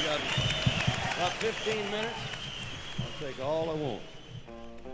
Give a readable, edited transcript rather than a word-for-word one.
got about 15 minutes. I'll take all I want.